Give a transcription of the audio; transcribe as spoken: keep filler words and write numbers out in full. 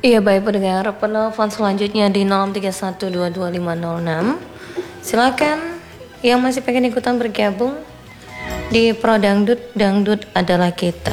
Iya baik pendengar, penelpon selanjutnya di nol tiga satu dua dua lima nol enam. Silakan yang masih pengen ikutan bergabung di Pro Dangdut, Dangdut adalah kita.